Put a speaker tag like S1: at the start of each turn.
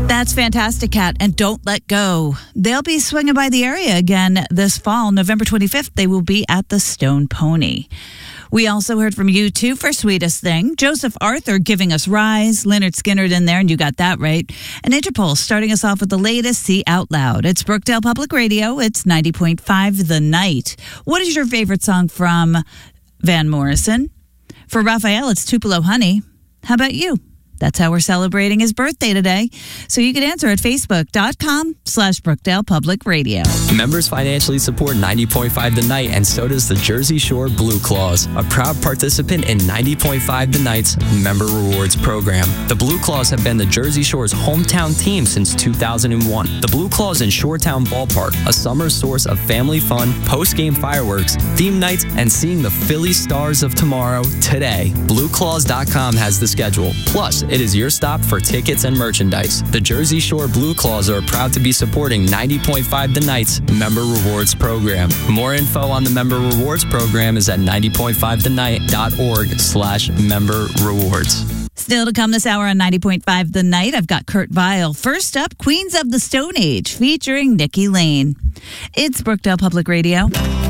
S1: That's fantastic, Kat. And Don't Let Go. They'll be swinging by the area again this fall. November 25th, they will be at the Stone Pony. We also heard from U2 for Sweetest Thing. Joseph Arthur giving us Rise. Leonard Skinner in there, and you got that right. And Interpol starting us off with the latest, See Out Loud. It's Brookdale Public Radio. It's 90.5 The Night. What is your favorite song from Van Morrison? For Raphael, it's Tupelo Honey. How about you? That's how we're celebrating his birthday today. So you can answer at facebook.com/Brookdale Public Radio.
S2: Members financially support 90.5 The Night, and so does the Jersey Shore Blue Claws, a proud participant in 90.5 The Night's Member Rewards program. The Blue Claws have been the Jersey Shore's hometown team since 2001. The Blue Claws in Shoretown Ballpark, a summer source of family fun, post-game fireworks, theme nights, and seeing the Philly Stars of tomorrow today. BlueClaws.com has the schedule. Plus, it is your stop for tickets and merchandise. The Jersey Shore Blue Claws are proud to be supporting 90.5 The Night's Member Rewards program. More info on the Member Rewards program is at 90.5thenight.org/member rewards.
S1: Still to come this hour on 90.5 The Night, I've got Kurt Vile. First up, Queens of the Stone Age featuring Nikki Lane. It's Brookdale Public Radio.